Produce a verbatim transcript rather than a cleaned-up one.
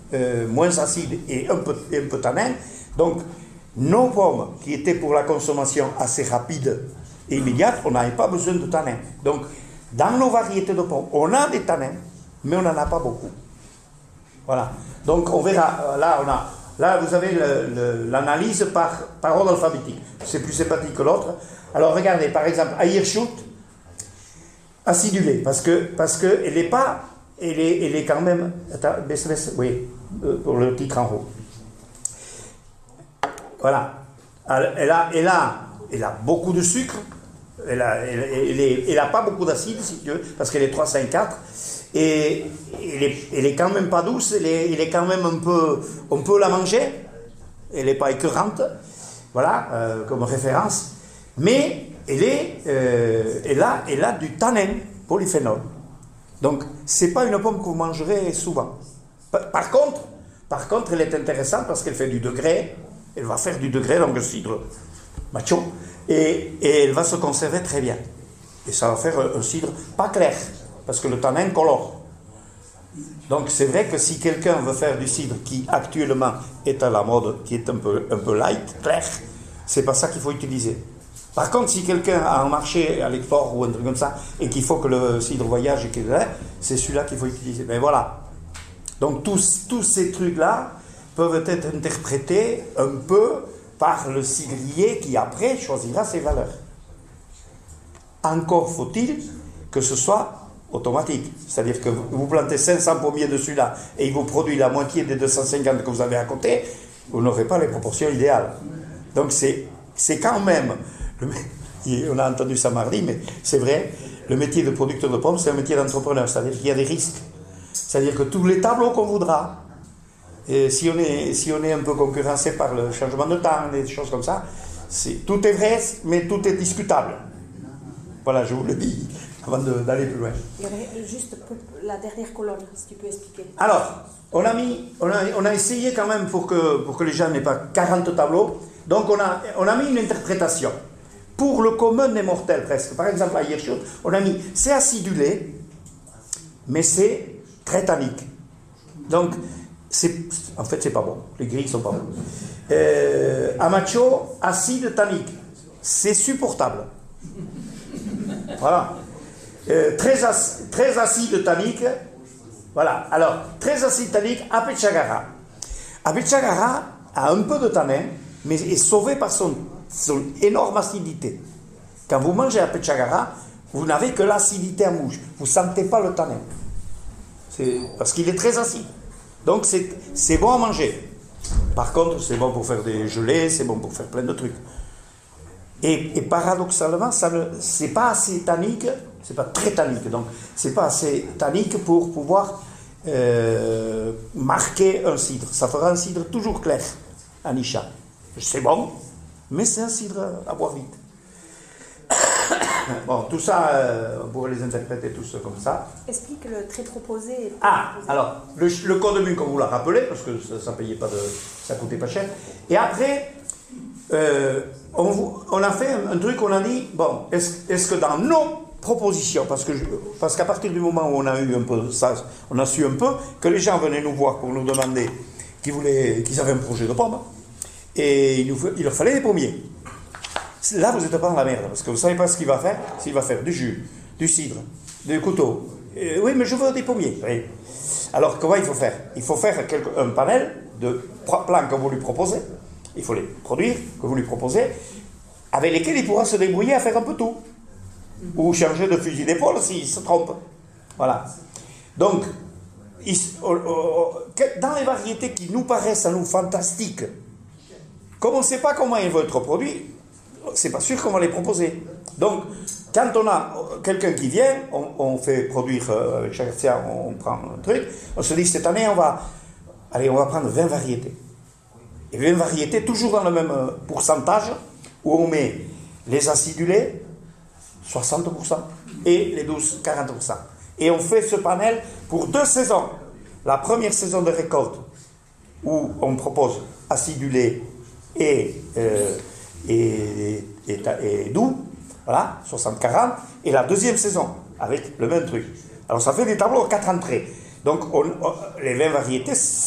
euh, moins acide et un peu, et un peu tanin. Donc, nos pommes qui étaient pour la consommation assez rapide et immédiate, on n'avait pas besoin de tanin. Donc, dans nos variétés de pommes, on a des tanins, mais on n'en a pas beaucoup. Voilà. Donc, on verra. Là, on a, là vous avez le, le, l'analyse par, par ordre alphabétique. C'est plus sympathique que l'autre. Alors, regardez, par exemple, Ayershut, acidulée, parce que, parce que elle n'est pas, elle est, elle est quand même, attends, baisse, baisse, oui, pour le titre en haut. Voilà. Elle a, elle a, elle a beaucoup de sucre, elle a, elle, elle, est, elle a pas beaucoup d'acide, si tu veux, parce qu'elle est trois, cinq, quatre, et elle est, elle est quand même pas douce, elle est, elle est quand même un peu, on peut la manger, elle n'est pas écœurante, voilà, euh, comme référence, mais elle est, euh, elle a, elle a du tanin, polyphénol. Donc, c'est pas une pomme que vous mangerez souvent. Par, par contre, par contre, elle est intéressante parce qu'elle fait du degré. Elle va faire du degré, donc le cidre macho, et, et elle va se conserver très bien. Et ça va faire un, un cidre pas clair, parce que le tanin colore. Donc c'est vrai que si quelqu'un veut faire du cidre qui actuellement est à la mode, qui est un peu, un peu light, clair, c'est pas ça qu'il faut utiliser. Par contre, si quelqu'un a un marché à l'export ou un truc comme ça, et qu'il faut que le cidre voyage, et qu'il c'est celui-là qu'il faut utiliser. Mais voilà. Donc tous, tous ces trucs-là peuvent être interprétés un peu par le cidrier qui après choisira ses valeurs. Encore faut-il que ce soit automatique. C'est-à-dire que vous plantez cinq cents pommiers dessus là et il vous produit la moitié des deux cent cinquante que vous avez à côté, vous n'aurez pas les proportions idéales. Donc c'est, c'est quand même, le, on a entendu ça mardi, mais c'est vrai, le métier de producteur de pommes, c'est un métier d'entrepreneur. C'est-à-dire qu'il y a des risques. C'est-à-dire que tous les tableaux qu'on voudra, et si, on est, si on est un peu concurrencé par le changement de temps, des choses comme ça, c'est, tout est vrai, mais tout est discutable. Voilà, je vous le dis, avant de, d'aller plus loin. Juste pour la dernière colonne, si tu peux expliquer. Alors, on a, mis, on a, on a essayé quand même pour que, pour que les gens n'aient pas quarante tableaux, donc on a, on a mis une interprétation. Pour le commun des mortels, presque. Par exemple, à Ayershut, on a mis, c'est acidulé, mais c'est très tannique. Donc, c'est, en fait, c'est pas bon. Les grilles sont pas bons. Euh, Amacho, acide tannique. C'est supportable. Voilà. Euh, très, ac- très acide tannique. Voilà. Alors, très acide tannique, Apechagara. Apechagara a un peu de tanin, mais est sauvé par son, son énorme acidité. Quand vous mangez Apechagara, vous n'avez que l'acidité en bouche. Vous ne sentez pas le tanin. C'est parce qu'il est très acide. Donc c'est, c'est bon à manger. Par contre, c'est bon pour faire des gelées, c'est bon pour faire plein de trucs. Et, et paradoxalement, ça ne, c'est pas assez tannique, c'est pas très tannique, donc c'est pas assez tannique pour pouvoir euh, marquer un cidre. Ça fera un cidre toujours clair, Anisha. C'est bon, mais c'est un cidre à boire vite. Bon, tout ça, euh, on pourrait les interpréter tous comme ça. Explique le trait proposé. Ah, alors, le, le code mu, comme vous l'a rappelé, parce que ça, ça payait pas de, ça coûtait pas cher. Et après, euh, on, on a fait un, un truc, on a dit, bon, est-ce, est-ce que dans nos propositions, parce, que je, parce qu'à partir du moment où on a eu un peu ça, on a su un peu que les gens venaient nous voir pour nous demander qu'ils voulaient, qu'ils avaient un projet de pomme, et il, nous, il leur fallait des pommiers. Là, vous n'êtes pas dans la merde, parce que vous ne savez pas ce qu'il va faire. S'il va faire du jus, du cidre, du couteau. Euh, oui, mais je veux des pommiers. Oui. Alors, comment il faut faire? Il faut faire quelque, un panel de plants que vous lui proposez. Il faut les produire, que vous lui proposez, avec lesquels il pourra se débrouiller à faire un peu tout. Ou changer de fusil d'épaule s'il se trompe. Voilà. Donc, il, oh, oh, dans les variétés qui nous paraissent à nous fantastiques, comme on ne sait pas comment ils vont être produits, c'est pas sûr qu'on va les proposer. Donc, quand on a quelqu'un qui vient, on, on fait produire euh, avec chaque tiers, on prend un truc, on se dit cette année on va, allez, on va prendre vingt variétés. Et vingt variétés toujours dans le même pourcentage où on met les acidulés, soixante pour cent, et les douces, quarante pour cent. Et on fait ce panel pour deux saisons. La première saison de récolte où on propose acidulé et euh, Et, et, et doux, voilà, soixante quarante, et la deuxième saison, avec le même truc. Alors ça fait des tableaux à quatre entrées. Donc on, on, les vingt variétés,